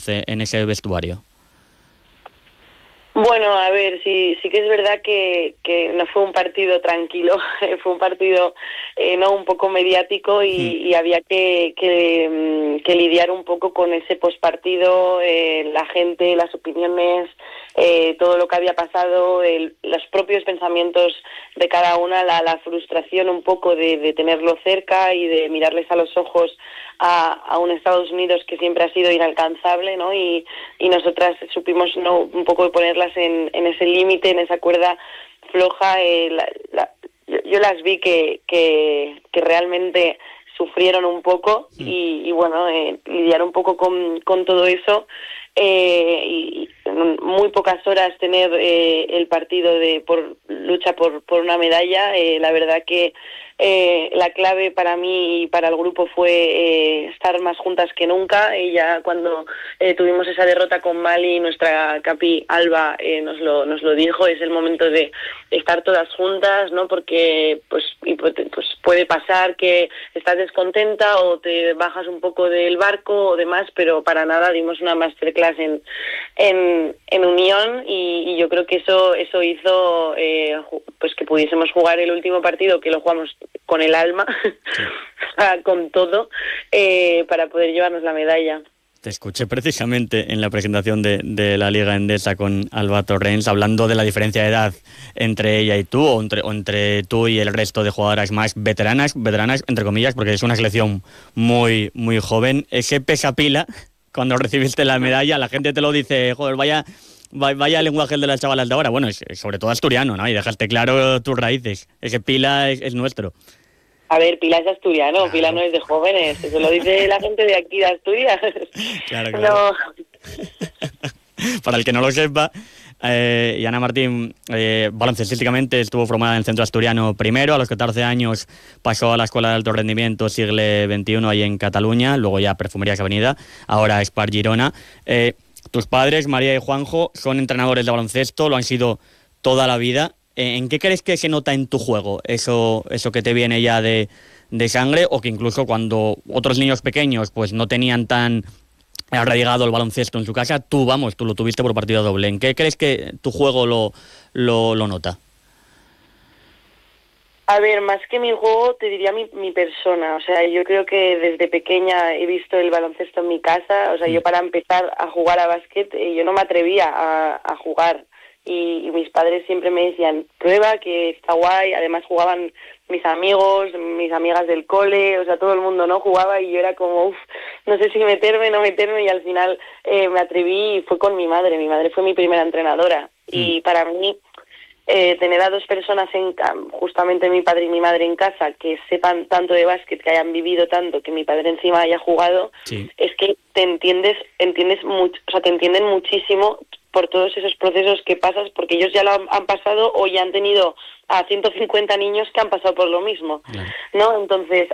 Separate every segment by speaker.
Speaker 1: en ese vestuario?
Speaker 2: Bueno, a ver, sí que es verdad que no fue un partido tranquilo, fue un partido no un poco mediático y había que lidiar un poco con ese postpartido, la gente, las opiniones, todo lo que había pasado, los propios pensamientos de cada una, la frustración un poco de tenerlo cerca y de mirarles a los ojos a un Estados Unidos que siempre ha sido inalcanzable, ¿no? Y nosotras supimos, ¿no?, un poco ponerlas en ese límite, en esa cuerda floja. Yo las vi que realmente sufrieron un poco y bueno, lidiar un poco con todo eso, y en muy pocas horas tener el partido por lucha por una medalla. La verdad que la clave para mí y para el grupo fue estar más juntas que nunca. Y ya cuando tuvimos esa derrota con Mali, nuestra capi Alba nos lo dijo: es el momento de estar todas juntas, ¿no? Porque pues puede pasar que estás descontenta o te bajas un poco del barco o demás, pero para nada. Dimos una masterclass en unión y yo creo que eso hizo pues que pudiésemos jugar el último partido, que lo jugamos con el alma, sí. Con todo, para poder llevarnos la medalla.
Speaker 1: Te escuché precisamente en la presentación de la Liga Endesa con Alba Torrens hablando de la diferencia de edad entre ella y tú, o entre tú y el resto de jugadoras más veteranas entre comillas, porque es una selección muy, muy joven. Ese pesapila, cuando recibiste la medalla, la gente te lo dice: joder, vaya lenguaje el de las chavalas de ahora. Bueno, es sobre todo asturiano, ¿no? Y dejaste claro tus raíces. Ese pila es nuestro.
Speaker 2: A ver, Pila es asturiano, claro. Pila no es de jóvenes, eso lo dice la gente de aquí de Asturias.
Speaker 1: Claro.
Speaker 2: No.
Speaker 1: Para el que no lo sepa, Ana Martín baloncestísticamente estuvo formada en el Centro Asturiano primero. A los 14 años pasó a la Escuela de Alto Rendimiento Siglo XXI ahí en Cataluña, luego ya Perfumerías Avenida, ahora Spar Girona. Tus padres, María y Juanjo, son entrenadores de baloncesto, lo han sido toda la vida. ¿En qué crees que se nota en tu juego eso que te viene ya de sangre, o que incluso cuando otros niños pequeños pues no tenían tan arraigado el baloncesto en su casa, tú lo tuviste por partida doble? ¿En qué crees que tu juego lo nota?
Speaker 2: A ver, más que mi juego, te diría mi persona. O sea, yo creo que desde pequeña he visto el baloncesto en mi casa. O sea, yo para empezar a jugar a básquet, yo no me atrevía a jugar. Y mis padres siempre me decían: prueba, que está guay. Además jugaban mis amigos, mis amigas del cole, o sea, todo el mundo no jugaba y yo era como, no sé si meterme, no meterme, y al final me atreví y fue con mi madre. Mi madre fue mi primera entrenadora. Y para mí, tener a dos personas, justamente mi padre y mi madre en casa, que sepan tanto de básquet, que hayan vivido tanto, que mi padre encima haya jugado, sí. Es que te entiendes mucho, o sea, te entienden muchísimo por todos esos procesos que pasas, porque ellos ya lo han pasado o ya han tenido a 150 niños que han pasado por lo mismo, ¿no? Entonces,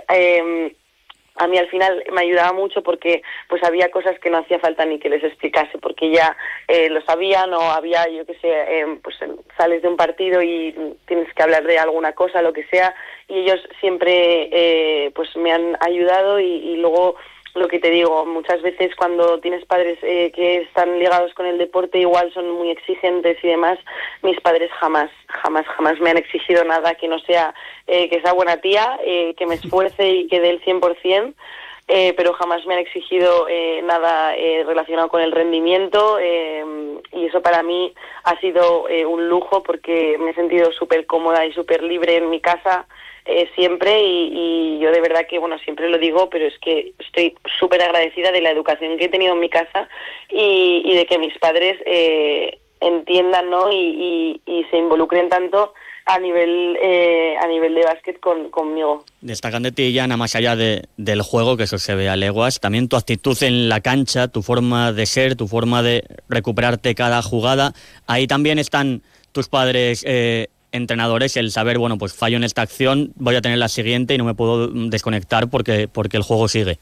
Speaker 2: a mí al final me ayudaba mucho porque pues había cosas que no hacía falta ni que les explicase, porque ya lo sabían, o había, yo qué sé, pues sales de un partido y tienes que hablar de alguna cosa, lo que sea, y ellos siempre pues me han ayudado. Y luego, lo que te digo, muchas veces cuando tienes padres que están ligados con el deporte, igual son muy exigentes y demás. Mis padres jamás me han exigido nada que no sea que sea buena tía, que me esfuerce y que dé el 100%, pero jamás me han exigido nada relacionado con el rendimiento, y eso para mí ha sido un lujo, porque me he sentido súper cómoda y súper libre en mi casa, siempre, y yo de verdad que, bueno, siempre lo digo, pero es que estoy súper agradecida de la educación que he tenido en mi casa y de que mis padres entiendan, ¿no? Y se involucren tanto a nivel de básquet conmigo.
Speaker 1: Destacan de ti, Yana, más allá del juego, que eso se ve a leguas, también tu actitud en la cancha, tu forma de ser, tu forma de recuperarte cada jugada. Ahí también están tus padres entrenadores, el saber, bueno, pues fallo en esta acción, voy a tener la siguiente y no me puedo desconectar porque el juego sigue.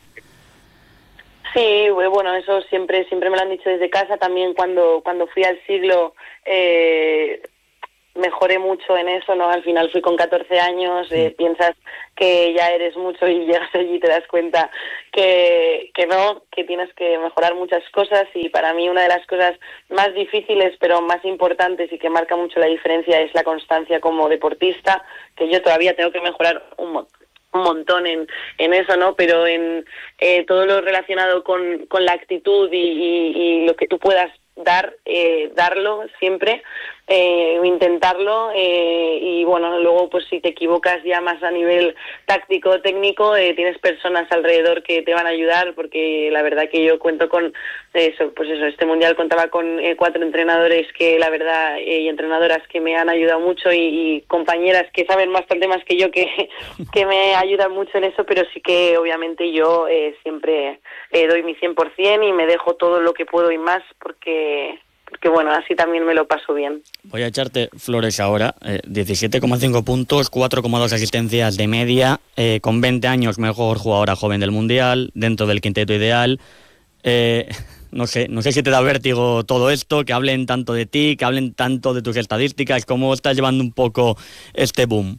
Speaker 2: Sí, bueno, eso siempre me lo han dicho desde casa. También cuando fui al Siglo, mejoré mucho en eso, ¿no? Al final fui con 14 años, piensas que ya eres mucho y llegas allí y te das cuenta que no, que tienes que mejorar muchas cosas, y para mí una de las cosas más difíciles pero más importantes y que marca mucho la diferencia es la constancia como deportista, que yo todavía tengo que mejorar un montón en eso, ¿no? Pero en todo lo relacionado con la actitud y lo que tú puedas darlo siempre, intentarlo, y bueno, luego pues si te equivocas ya más a nivel táctico, técnico, tienes personas alrededor que te van a ayudar, porque la verdad que yo cuento con este mundial contaba con 4 entrenadores que la verdad, y entrenadoras que me han ayudado mucho, y compañeras que saben bastante más que yo que me ayudan mucho en eso, pero sí que obviamente yo siempre doy mi 100% y me dejo todo lo que puedo y más, porque bueno, así también me lo paso bien.
Speaker 1: Voy a echarte flores ahora. 17,5 puntos, 4,2 asistencias de media, con 20 años mejor jugadora joven del Mundial, dentro del quinteto ideal. No sé si te da vértigo todo esto, que hablen tanto de ti, que hablen tanto de tus estadísticas. ¿Cómo estás llevando un poco este boom?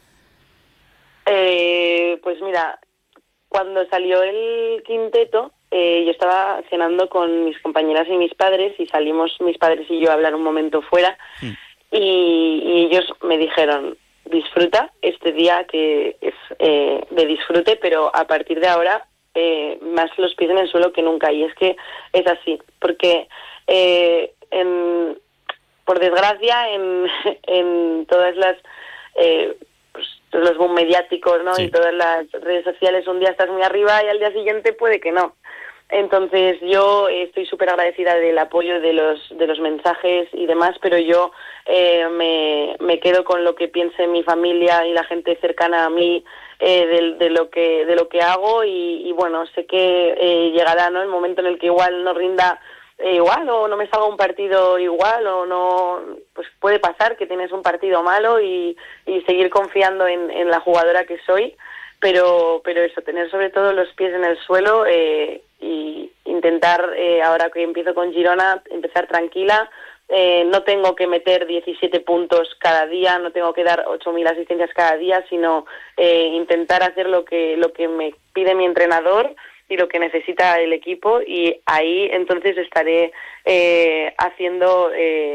Speaker 2: Pues mira, cuando salió el quinteto, yo estaba cenando con mis compañeras y mis padres, y salimos mis padres y yo a hablar un momento fuera, y ellos me dijeron: disfruta este día, que es de disfrute, pero a partir de ahora más los pies en el suelo que nunca. Y es que es así, porque por desgracia en todas las los boom mediáticos, ¿no? Sí. Y todas las redes sociales, un día estás muy arriba y al día siguiente puede que no. Entonces yo estoy súper agradecida del apoyo de los mensajes y demás, pero yo me quedo con lo que piense mi familia y la gente cercana a mí de lo que hago, y bueno, sé que llegará, ¿no?, el momento en el que igual no rinda igual, o no me salga un partido igual, o no, pues puede pasar que tienes un partido malo, y seguir confiando en la jugadora que soy, pero eso, tener sobre todo los pies en el suelo, y intentar, ahora que empiezo con Girona, empezar tranquila. No tengo que meter 17 puntos cada día, no tengo que dar 8.000 asistencias cada día, sino intentar hacer lo que me pide mi entrenador y lo que necesita el equipo, y ahí entonces estaré haciendo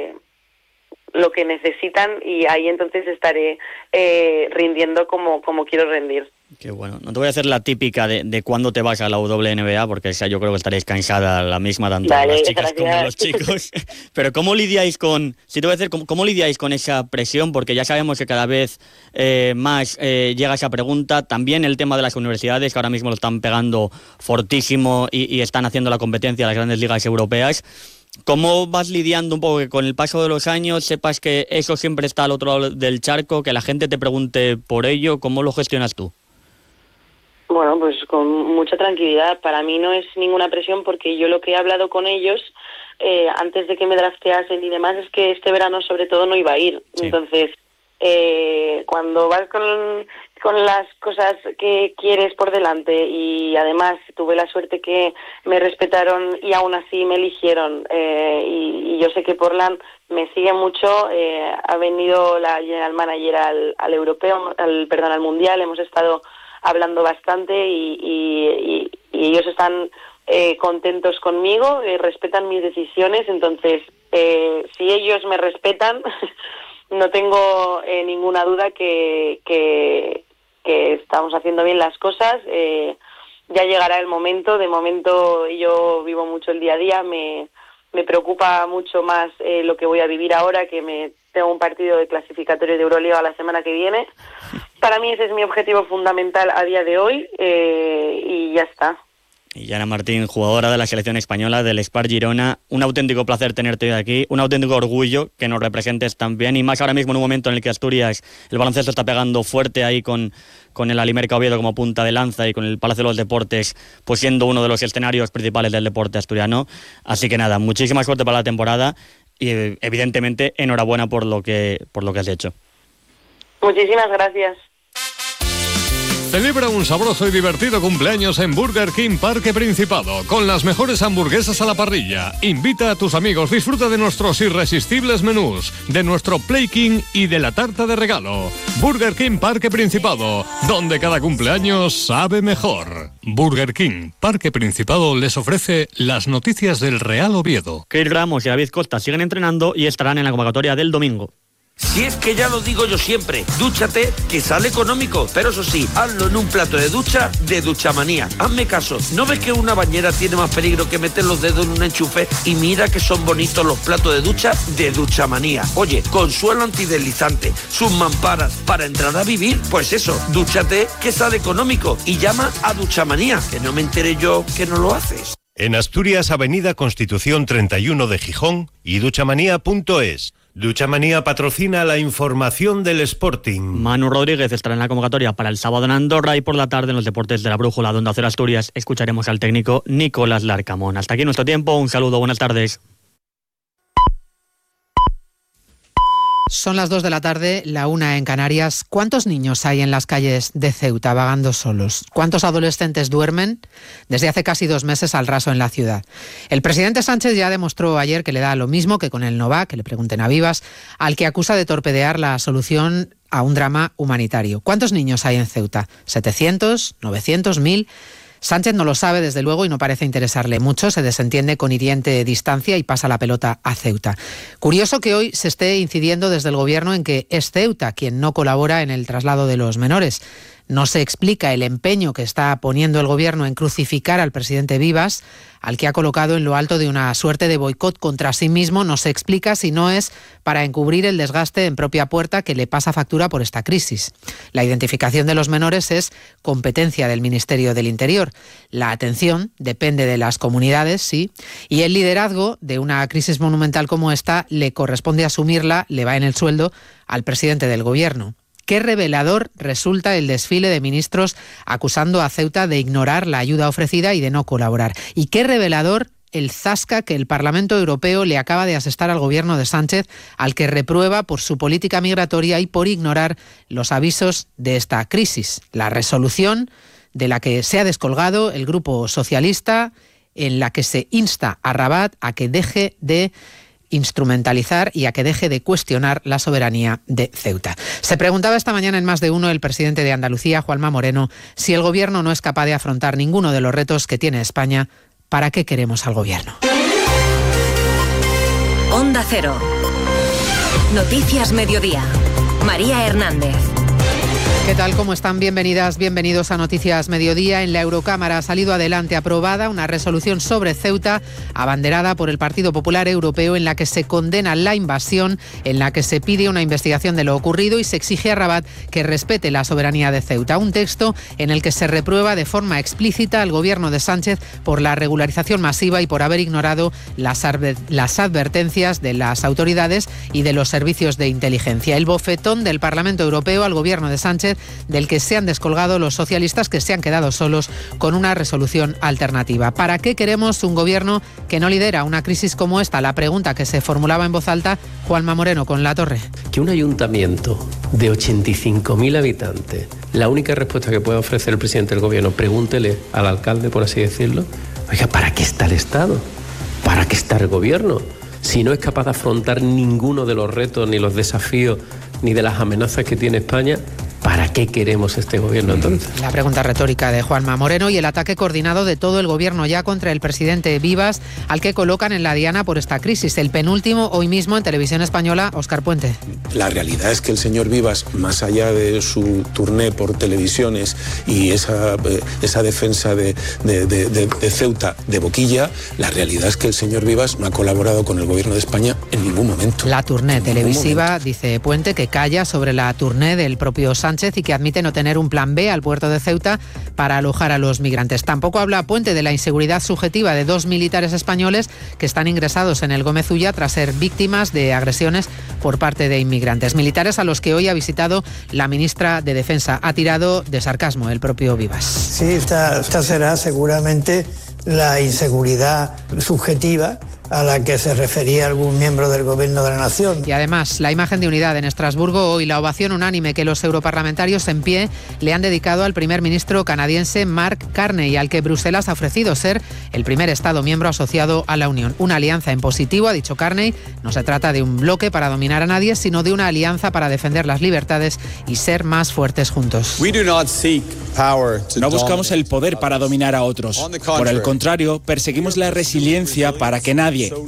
Speaker 2: lo que necesitan, y ahí entonces estaré rindiendo como quiero rendir.
Speaker 1: Qué bueno. No te voy a hacer la típica de cuándo te vas a la WNBA, porque esa yo creo que estaréis cansada la misma, tanto las chicas como los chicos. Pero ¿cómo lidiáis con, si te voy a decir, cómo lidiáis con esa presión? Porque ya sabemos que cada vez más llega esa pregunta. También el tema de las universidades, que ahora mismo lo están pegando fortísimo y están haciendo la competencia a las grandes ligas europeas. ¿Cómo vas lidiando un poco que con el paso de los años sepas que eso siempre está al otro lado del charco, que la gente te pregunte por ello? ¿Cómo lo gestionas tú?
Speaker 2: Bueno, pues con mucha tranquilidad. Para mí no es ninguna presión, porque yo lo que he hablado con ellos antes de que me drafteasen y demás es que este verano sobre todo no iba a ir. Sí. Entonces, cuando vas con las cosas que quieres por delante, y además tuve la suerte que me respetaron y aún así me eligieron, y yo sé que Portland me sigue mucho. Ha venido la general manager al europeo, al mundial, hemos estado hablando bastante, y ellos están contentos conmigo, respetan mis decisiones. Entonces, si ellos me respetan, no tengo ninguna duda que estamos haciendo bien las cosas. Ya llegará el momento. De momento yo vivo mucho el día a día. Me preocupa mucho más lo que voy a vivir ahora, que tengo un partido de clasificatorio de Euroliga la semana que viene. Para mí ese es mi objetivo fundamental a día de hoy, y ya está.
Speaker 1: Y Yana Martín, jugadora de la selección española del Spar Girona, un auténtico placer tenerte hoy aquí, un auténtico orgullo que nos representes tan bien, y más ahora mismo en un momento en el que Asturias, el baloncesto está pegando fuerte ahí con el Alimerca Oviedo como punta de lanza, y con el Palacio de los Deportes pues siendo uno de los escenarios principales del deporte asturiano. Así que nada, muchísima suerte para la temporada, y evidentemente enhorabuena por lo que has hecho.
Speaker 2: Muchísimas gracias.
Speaker 3: Celebra un sabroso y divertido cumpleaños en Burger King Parque Principado, con las mejores hamburguesas a la parrilla. Invita a tus amigos, disfruta de nuestros irresistibles menús, de nuestro Play King y de la tarta de regalo. Burger King Parque Principado, donde cada cumpleaños sabe mejor. Burger King Parque Principado les ofrece las noticias del Real Oviedo.
Speaker 1: Chris Ramos y David Costa siguen entrenando y estarán en la convocatoria del domingo.
Speaker 4: Si es que ya lo digo yo siempre, dúchate, que sale económico, pero eso sí, hazlo en un plato de ducha de Duchamanía. Hazme caso, ¿no ves que una bañera tiene más peligro que meter los dedos en un enchufe? Y mira que son bonitos los platos de ducha de Duchamanía. Oye, con suelo antideslizante, sus mamparas, para entrar a vivir, pues eso, dúchate, que sale económico, y llama a Duchamanía, que no me enteré yo que no lo haces.
Speaker 5: En Asturias, Avenida Constitución 31 de Gijón y duchamanía.es. Duchamanía patrocina la información del Sporting.
Speaker 1: Manu Rodríguez estará en la convocatoria para el sábado en Andorra y por la tarde en los deportes de la Brújula de Onda Cero Asturias escucharemos al técnico Nicolás Larcamón. Hasta aquí nuestro tiempo, un saludo, buenas tardes.
Speaker 6: Son las 2 de la tarde, la 1 en Canarias. ¿Cuántos niños hay en las calles de Ceuta vagando solos? ¿Cuántos adolescentes duermen desde hace casi 2 meses al raso en la ciudad? El presidente Sánchez ya demostró ayer que le da lo mismo que con el Nova, que le pregunten a Vivas, al que acusa de torpedear la solución a un drama humanitario. ¿Cuántos niños hay en Ceuta? ¿700? ¿900? ¿1000? Sánchez no lo sabe, desde luego, y no parece interesarle mucho. Se desentiende con hiriente distancia y pasa la pelota a Ceuta. Curioso que hoy se esté incidiendo desde el Gobierno en que es Ceuta quien no colabora en el traslado de los menores. No se explica el empeño que está poniendo el Gobierno en crucificar al presidente Vivas, al que ha colocado en lo alto de una suerte de boicot contra sí mismo. No se explica si no es para encubrir el desgaste en propia puerta que le pasa factura por esta crisis. La identificación de los menores es competencia del Ministerio del Interior. La atención depende de las comunidades, sí, y el liderazgo de una crisis monumental como esta le corresponde asumirla, le va en el sueldo al presidente del Gobierno. Qué revelador resulta el desfile de ministros acusando a Ceuta de ignorar la ayuda ofrecida y de no colaborar. Y qué revelador el zasca que el Parlamento Europeo le acaba de asestar al Gobierno de Sánchez, al que reprueba por su política migratoria y por ignorar los avisos de esta crisis. La resolución de la que se ha descolgado el Grupo Socialista, en la que se insta a Rabat a que deje de instrumentalizar y a que deje de cuestionar la soberanía de Ceuta. Se preguntaba esta mañana en Más de Uno el presidente de Andalucía, Juanma Moreno, si el Gobierno no es capaz de afrontar ninguno de los retos que tiene España, ¿para qué queremos al Gobierno?
Speaker 7: Onda Cero. Noticias Mediodía. María Hernández.
Speaker 6: ¿Qué tal? ¿Cómo están? Bienvenidas, bienvenidos a Noticias Mediodía. En la Eurocámara ha salido adelante aprobada una resolución sobre Ceuta, abanderada por el Partido Popular Europeo, en la que se condena la invasión, en la que se pide una investigación de lo ocurrido y se exige a Rabat que respete la soberanía de Ceuta. Un texto en el que se reprueba de forma explícita al Gobierno de Sánchez por la regularización masiva y por haber ignorado las advertencias de las autoridades y de los servicios de inteligencia. El bofetón del Parlamento Europeo al Gobierno de Sánchez, del que se han descolgado los socialistas, que se han quedado solos con una resolución alternativa. ¿Para qué queremos un Gobierno que no lidera una crisis como esta? La pregunta que se formulaba en voz alta Juanma Moreno con La Torre.
Speaker 8: Que un ayuntamiento de 85.000 habitantes, la única respuesta que puede ofrecer el presidente del Gobierno, pregúntele al alcalde, por así decirlo, oiga, ¿para qué está el Estado? ¿Para qué está el Gobierno? Si no es capaz de afrontar ninguno de los retos, ni los desafíos, ni de las amenazas que tiene España, ¿para qué queremos este Gobierno entonces?
Speaker 6: La pregunta retórica de Juanma Moreno y el ataque coordinado de todo el Gobierno ya contra el presidente Vivas, al que colocan en la diana por esta crisis. El penúltimo hoy mismo en Televisión Española, Óscar Puente.
Speaker 9: La realidad es que el señor Vivas, más allá de su turné por televisiones y esa defensa de Ceuta de boquilla, la realidad es que el señor Vivas no ha colaborado con el Gobierno de España en ningún momento.
Speaker 6: La turné televisiva, dice Puente, que calla sobre la turné del propio Sánchez y que admite no tener un plan B al puerto de Ceuta para alojar a los migrantes. Tampoco habla Puente de la inseguridad subjetiva de 2 militares españoles que están ingresados en el Gómez Ulla tras ser víctimas de agresiones por parte de inmigrantes. Militares a los que hoy ha visitado la ministra de Defensa. Ha tirado de sarcasmo el propio Vivas.
Speaker 10: Sí, esta será seguramente la inseguridad subjetiva a la que se refería algún miembro del Gobierno de la Nación.
Speaker 6: Y además, la imagen de unidad en Estrasburgo y la ovación unánime que los europarlamentarios en pie le han dedicado al primer ministro canadiense Mark Carney, al que Bruselas ha ofrecido ser el primer Estado miembro asociado a la Unión. Una alianza en positivo, ha dicho Carney. No se trata de un bloque para dominar a nadie, sino de una alianza para defender las libertades y ser más fuertes juntos.
Speaker 11: No buscamos el poder para dominar a otros. Por el contrario, perseguimos la resiliencia para que nadie,